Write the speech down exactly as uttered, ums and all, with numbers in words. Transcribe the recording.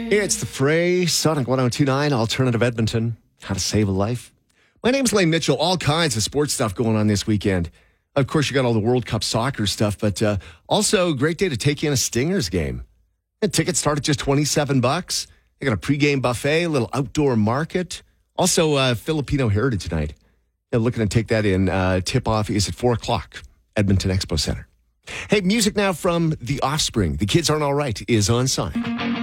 It's the Fray, Sonic one oh two point nine, Alternative Edmonton. How to save a life. My name's Lane Mitchell. All kinds of sports stuff going on this weekend. Of course, you got all the World Cup soccer stuff, but uh, also a great day to take in a Stingers game. And tickets start at just twenty-seven bucks. They got a pregame buffet, a little outdoor market. Also, uh, Filipino Heritage Night. Yeah, looking to take that in. Uh, tip-off is at four o'clock, Edmonton Expo Center. Hey, music now from The Offspring. The Kids Aren't All Right is on Sonic.